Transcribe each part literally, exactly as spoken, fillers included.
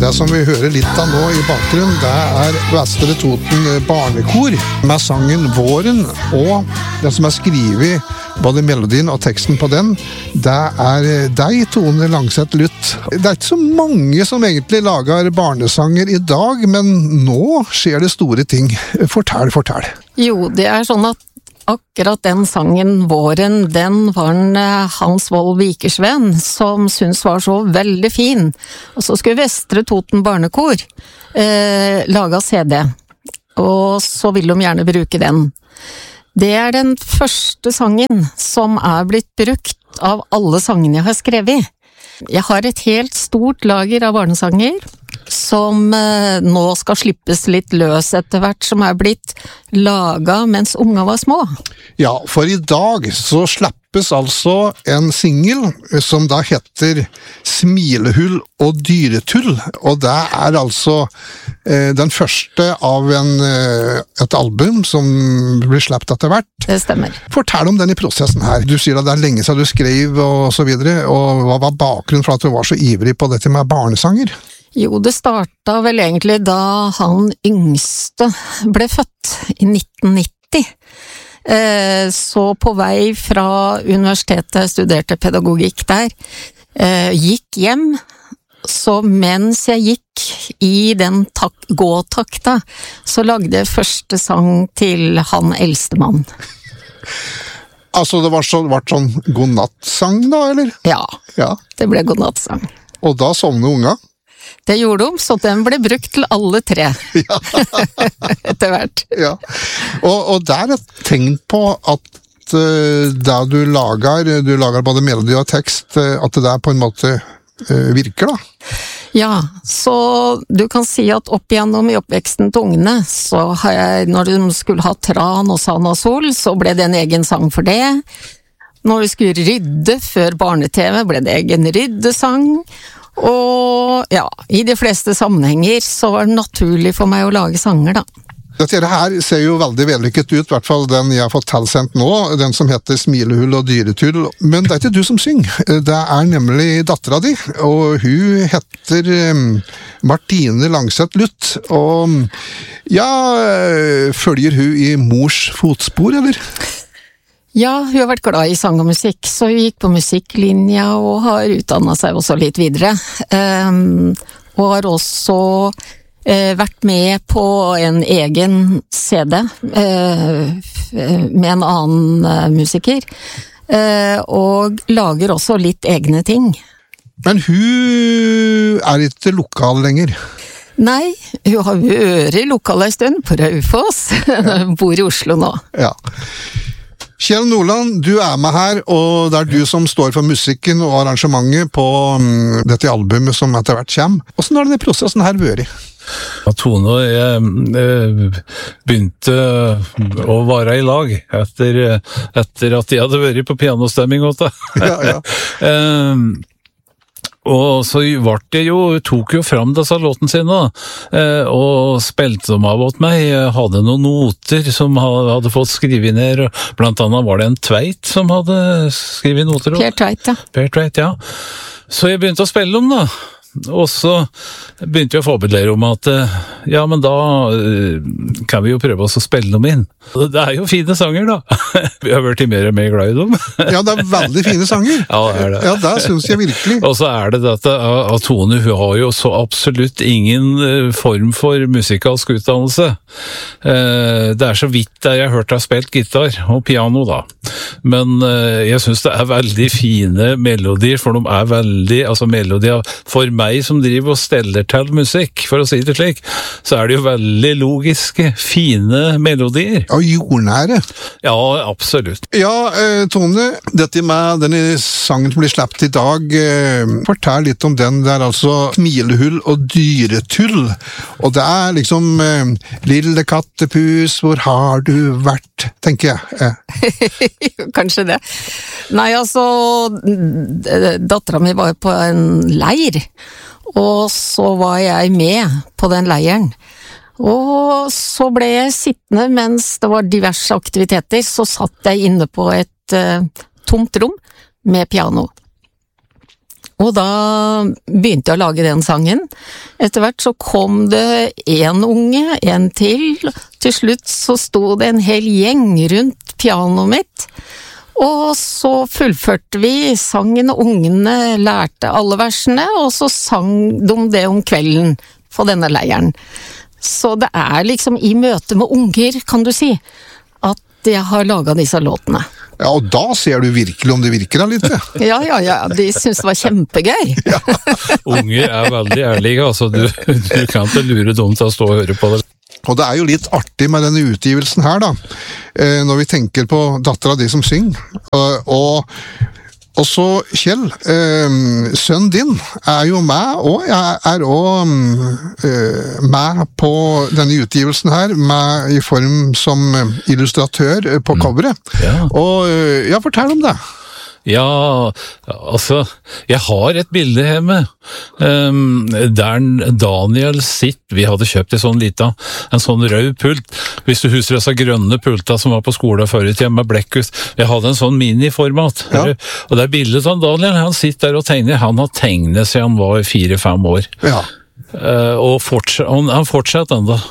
Det som vi hører litt av nå i bakgrunnen, det er Vestre Toten barnekor med sangen Våren, og det som er skrevet, både melodien og teksten på den, det er deg, Tone Langseth Luth. Det er ikke så mange som egentlig lager barnesanger i dag, men nå skjer det store ting. Fortell, fortell. Jo, det er sånn at akkurat den sangen Våren, den var en Hans Wold Vikersven som syntes var så veldig fin. Og så skulle Vestre Toten barnekor eh, lage C D, og så vil de gjerne bruke den. Det er den første sangen som er blitt brukt av alle sangene jeg har skrevet. Jeg har et helt stort lager av barnesanger som eh, nå skal slippes litt løs etter hvert, som er blitt laget mens unga var små. Ja, for i dag så slappes altså en single som da heter Smilehull og dyretull, og det er altså eh, den første av en, eh, et album som blir slappet etter hvert. Det stemmer. Fortell om den i prosessen her. Du sier at det er lenge siden du skrev og så videre, og hva var bakgrunnen for at du var så ivrig på dette med barnesanger? Jo, det starta vel egentlig da han yngste ble født i nitten nitti. Eh, så på vei fra universitetet, jeg studerte pedagogikk der, eh, gikk hjem, så mens jeg gikk i den tak gåtakta, så lagde jeg første sang til han eldste mann. Altså det var så, var sånn godnattsang da, eller? Ja, Ja. det ble godnattsang. Og da sovne unga? Det gjorde de, så den ble brukt til alle tre. Ja. Etter hvert. Ja. Og, og der er et tegn på at uh, det du lager, du lager både melodi og tekst, uh, at det der på en måte uh, virker da. Ja, så du kan si at opp igjennom i oppveksten til ungene, så har jeg, når de skulle ha Tran og Sand og Sol, så ble det en egen sang for det. Når vi skulle rydde før barne-TV, ble det egen ryddesang. Og ja, i de fleste sammenhenger så var det naturlig for meg å lage sanger da. Dette her ser jo veldig vellykket ut, i hvert fall den jeg har fått tilsendt nå, den som heter Smilehull og dyretull. Men det er ikke du som synger, det er nemlig dattera di, og hun heter Martine Langseth Luth, og ja, følger hun i mors fotspor, eller? Ja, hun har vært glad i sang og musikk, så hun gikk på musikklinja og har utdannet seg også litt videre. Um, og har også uh, vært med på en egen C D uh, med en annen uh, musiker, uh, og lager også litt egne ting. Men hun er ikke lokal lenger? Nei, hun har vært lokal en stund på Raufoss, ja. Bor i Oslo nå. Ja. Kjell Nordland, du er med her, og det er du som står for musikken og arrangementet på um, dette albumet som etter hvert kommer. Hvordan har denne prosessen her vært? Ja, Tone og jeg eh, begynte å være i lag etter, etter at de hadde vært på pianostemming. Ja, ja. eh, Og så ble det jo, tok jo fram disse låtene sine, eh, og spilte dem av åt meg. Jeg hadde noen noter som hadde fått skrive ned, og blant annet var det en Tveit som hadde skrivet noter. Per Tveit, ja. Per Tveit, ja. Så jeg begynte å spille dem da. Og så begynte vi å forberede om at ja, men da kan vi jo prøve oss å spille dem inn. Det er jo fine sanger da. Vi har vært mer og mer glad i dem. Ja, det er veldig fine sanger. Ja, det er det. Ja, det synes jeg virkelig. Og så er det dette at Tone, hun har jo så absolutt ingen form for musikalsk utdannelse. Det er så vidt der jeg har hørt henne spilt gitar og piano da. Men jeg synes det er veldig fine melodier, for de er veldig, altså melodier for meg som driver og steller til musikk, for å si det slik, så er det jo veldig logiske, fine melodier. Og jordnære. Ja, absolutt. Ja, eh, Tone, dette med denne sangen som blir slappet i dag, eh, fortell litt om den. Det er altså Smilehull og dyretull, og det er liksom eh, lille kattepus, hvor har du vært, tenker jeg. Eh. Kanskje det. Nei, altså, datteren min var på en leir, og så var jeg med på den leiren. Og så ble jeg sittende mens det var diverse aktiviteter, så satt jeg inne på et uh, tomt rom med piano. Og da begynte jeg å lage den sangen. Etter hvert så kom det en unge, en til. Til slutt så sto det en hel gjeng rundt pianoet mitt. Og så fullførte vi sangen, og ungene lærte alle versene, og så sang de det om kvelden på denne leiren. Så det er liksom i møte med unger, kan du si, at jeg har laget disse låtene. Ja, og da ser du virkelig om det virker da litt. Ja, ja, ja, de synes det var kjempegøy. Ja. Unger er veldig ærlige, altså du, du kan ikke lure dem til å stå og høre på det. Og det er jo litt artig med denne utgivelsen her da, eh, når vi tenker på datteren av de som synger. Og, og, og så Kjell, eh, sønnen din er jo med, og jeg er også eh, med på denne utgivelsen her, med i form som illustratør på coveret. Mm. Ja. Og ja, fortell om det. Ja, altså, jeg har et bilde hjemme, um, der Daniel sitt, vi hadde kjøpt en sånn lita, en sånn rød pult, hvis du husker disse grønne pulta som var på skolen før i tiden med blekkhus, jeg hadde en sånn mini-format, ja. Og det er bildet av Daniel, han sitter der og tegner, han har tegnet siden han var fire-fem år, ja. uh, og fortsatt, han, han fortsetter enda.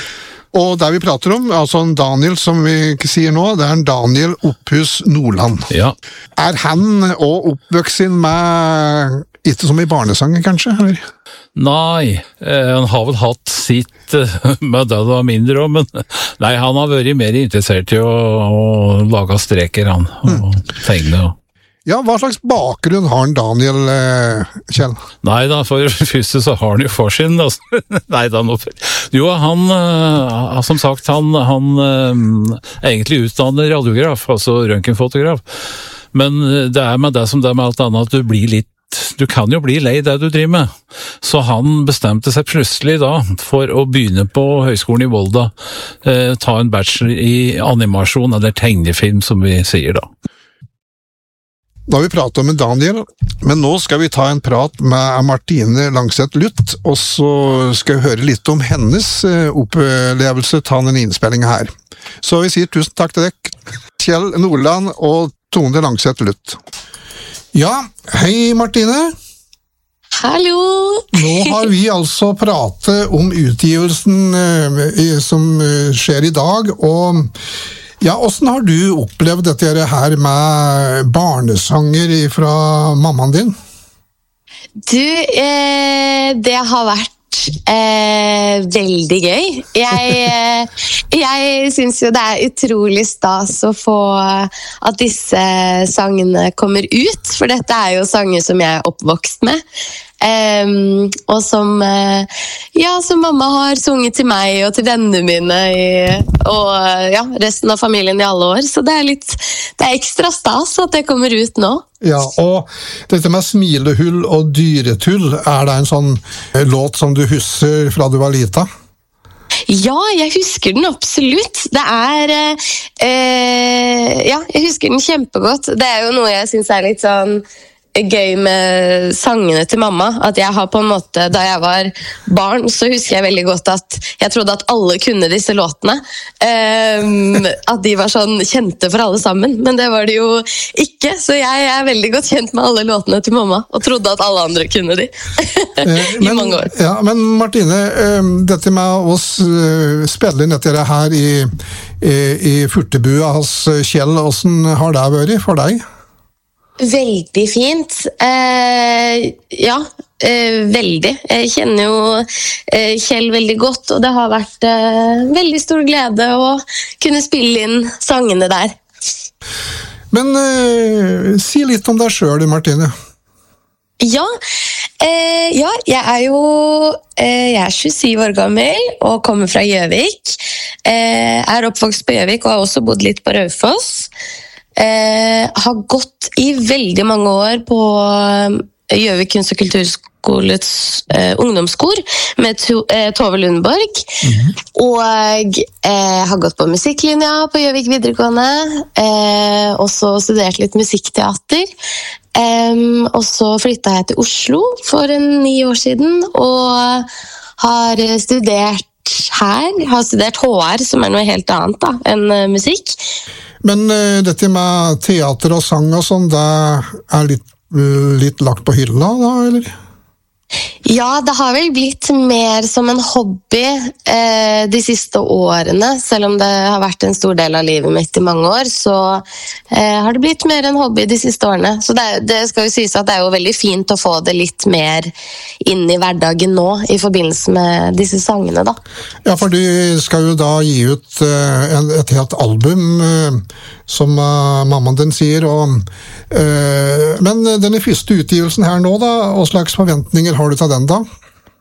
Og der vi prater om, altså en Daniel som vi ikke sier nå, det er en Daniel Opphus Nordland. Ja. Er han også oppvøksin med, ikke som i barnesanger kanskje, eller? Nei, eh, han har vel hatt sitt eh, med det det var mindre om, men nei, han har vært mer interessert i å, å lage streker, han, og mm. tegne, og ja, hva slags bakgrunn har han Daniel, eh, Kjell? Nei da, for første så har han jo forsyn, altså. Nei da, nå. Jo, han, uh, som sagt, han, han uh, egentlig utdanner radiograf, altså røntgenfotograf. Men det er med det som det er med alt annet, at du blir litt, du kan jo bli lei det du driver med. Så han bestemte seg plutselig da, for å begynne på Høgskolen i Volda, uh, ta en bachelor i animasjon, eller tegnefilm, som vi sier da. Da har vi pratet om en Daniel, men nå skal vi ta en prat med Martine Langseth Luth, og så skal vi høre litt om hennes opplevelse av denne innspillingen her. Så vi sier tusen takk til deg, Kjell Nordland og Tone Langseth Luth. Ja, hei Martine. Hallo! Nå har vi altså pratet om utgivelsen eh, som skjer i dag, og ja, hvordan har du opplevd dette her med barnesanger fra mammaen din? Du, eh, det har vært eh, veldig gøy. Jeg, eh, jeg synes jo det er utrolig stas å få at disse sangene kommer ut, for dette er jo sanger som jeg er oppvokst med. Um, og som uh, ja, som mamma har sunget til meg og til vennene mine i, og uh, ja, resten av familien i alle år, så det er litt det er ekstra stas at det kommer ut nå. Ja, og dette med smilehull og dyretull, er det en sånn uh, låt som du husker fra du var lita? Ja, jeg husker den absolutt. Det er uh, ja, jeg husker den kjempegodt. Det er jo noe jeg synes er litt sånn gøy med sangene til mamma, at jeg har på en måte, da jeg var barn, så husker jeg veldig godt at jeg trodde at alle kunne disse låtene, um, at de var sånn kjente for alle sammen, men det var de jo ikke, så jeg er veldig godt kjent med alle låtene til mamma, og trodde at alle andre kunne de eh, i men, mange år. Ja, men Martine, um, dette med oss uh, spille inn dette her i, i, i Furtebua hos Kjell, hvordan har det vært for deg? Veldig fint. Eh, ja, eh, veldig. Jeg kjenner jo eh, Kjell veldig godt, og det har vært eh, veldig stor glede å kunne spille inn sangene der. Men eh, si litt om deg selv, Martine. Ja, eh, ja, jeg er jo eh, jeg er tjuesyv år gammel og kommer fra Gjøvik. Eh, er oppvokst på Gjøvik og har også bodd litt på Raufoss. Eh, har gått i veldig mange år på Gjøvik kunst- og kulturskolets eh, ungdomskor med to, eh, Tove Lundborg, mm-hmm. og eh, har gått på musikklinja på Gjøvik videregående, eh, og så studert litt musikkteater, eh, og så flyttet jeg til Oslo for en ni år siden, og har studert her, har studert H R, som er noe helt annet da, enn uh, musikk. Men uh, dette med teater og sang og sånn, det er litt litt lagt på hylla da, eller? Ja, det har vel blitt mer som en hobby eh, de siste årene. Selv om det har vært en stor del av livet mitt i mange år, så eh, har det blitt mer en hobby de siste årene. Så det, er, det skal jo sies at det er jo veldig fint å få det litt mer inn i hverdagen nå, i forbindelse med disse sangene, da. Ja, for du skal jo da gi ut eh, en, et helt album, eh, som uh, mammaen din sier, og, uh, men denne første utgivelsen her nå da, hva slags forventninger har du til den da?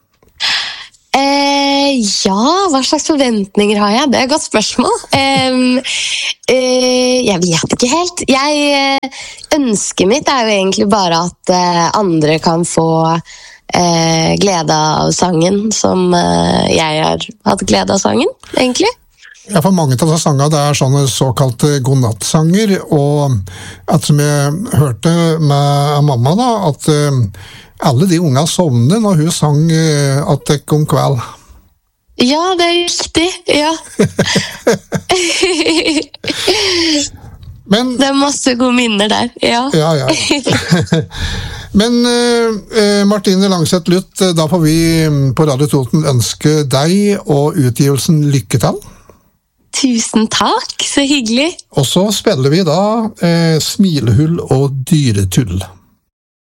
Eh, ja, hva slags forventninger har jeg? Det er et godt spørsmål. Um, uh, jeg vet ikke helt. Jeg, uh, ønsket mitt er jo egentlig bare at uh, andre kan få uh, glede av sangen, som uh, jeg har hatt glede av sangen, egentlig. Ja, for mange av disse sangene det er sånne såkalte godnattsanger, og at som jeg hørte med mamma da, at uh, alle de unga sovner når hun sang uh, at det kom kveld. Ja, det er riktig, ja. Men, det er masse gode minner der, ja. Ja, ja. Men uh, Martine Langseth Luth, da får vi på Radio Toten ønske deg og utgivelsen lykke til. Tusen takk, så hyggelig. Og så spiller vi da eh, Smilehull og Dyretull.